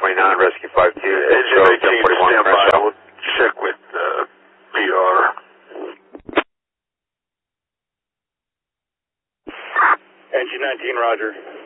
29, Rescue 52. Engine 18, stand by. We'll check with PR. Engine 19, roger.